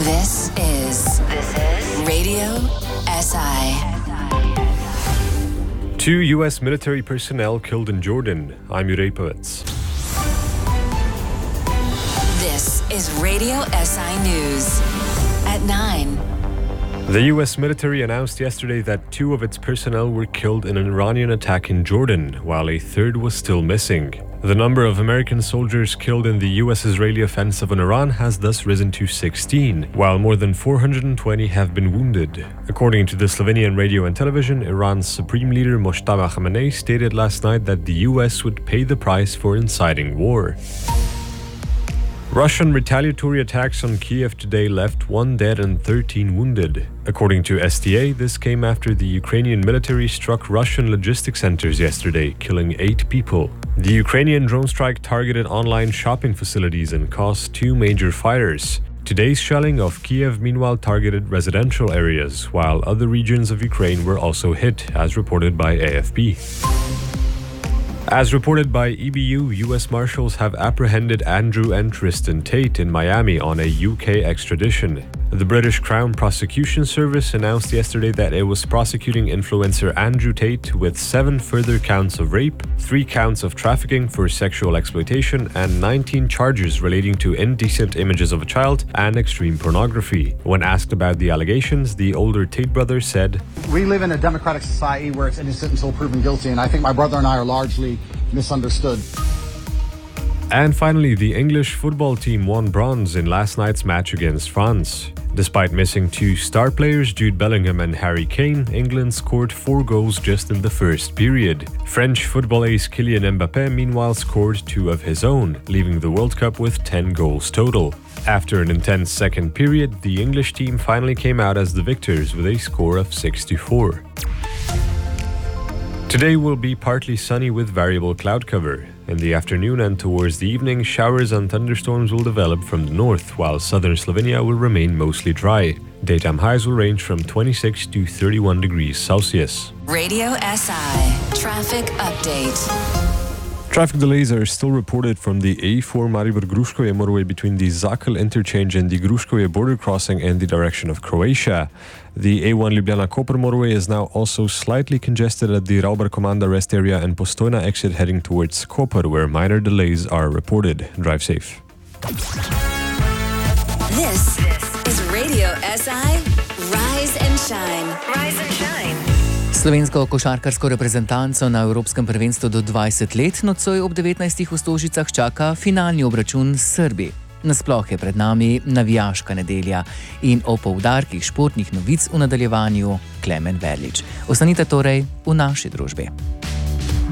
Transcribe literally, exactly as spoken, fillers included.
This is this is Radio S I. Two U S military personnel killed in Jordan. I'm Juraj Povec. This is Radio S I News at nine. The U S military announced yesterday that two of its personnel were killed in an Iranian attack in Jordan, while a third was still missing. The number of American soldiers killed in the U S-Israeli offensive on Iran has thus risen to sixteen, while more than four hundred twenty have been wounded. According to the Slovenian radio and television, Iran's supreme leader Mojtaba Khamenei stated last night that the U S would pay the price for inciting war. Russian retaliatory attacks on Kiev today left one dead and thirteen wounded. According to S T A, this came after the Ukrainian military struck Russian logistics centers yesterday, killing eight people. The Ukrainian drone strike targeted online shopping facilities and caused two major fires. Today's shelling of Kiev meanwhile targeted residential areas, while other regions of Ukraine were also hit, as reported by A F P. As reported by E B U, U S Marshals have apprehended Andrew and Tristan Tate in Miami on a U K extradition. The British Crown Prosecution Service announced yesterday that it was prosecuting influencer Andrew Tate with seven further counts of rape, three counts of trafficking for sexual exploitation, and nineteen charges relating to indecent images of a child and extreme pornography. When asked about the allegations, the older Tate brother said, "We live in a democratic society where it's innocent until proven guilty, and I think my brother and I are largely misunderstood." And finally, the English football team won bronze in last night's match against France. Despite missing two star players, Jude Bellingham and Harry Kane, England scored four goals just in the first period. French football ace Kylian Mbappé meanwhile scored two of his own, leaving the World Cup with ten goals total. After an intense second period, the English team finally came out as the victors with a score of six to four. Today will be partly sunny with variable cloud cover. In the afternoon and towards the evening, showers and thunderstorms will develop from the north, while southern Slovenia will remain mostly dry. Daytime highs will range from twenty-six to thirty-one degrees Celsius. Radio S I Traffic Update. Traffic delays are still reported from the A four Maribor-Gruškovje motorway between the Zakal interchange and the Gruškovje border crossing in the direction of Croatia. The A one Ljubljana-Koper motorway is now also slightly congested at the Raubar-Komanda rest area and Postojna exit heading towards Koper, where minor delays are reported. Drive safe. This is Radio S I Rise and Shine. Rise and Shine. Slovensko košarkarsko reprezentanco na Evropskem prvenstvu do dvajset let nocoj ob devetnajstih v Stožicah čaka finalni obračun s Srbi. Nasploh je pred nami navijaška nedelja in o poudarkih športnih novic v nadaljevanju Klemen Verlič. Ostanite torej v naši družbi.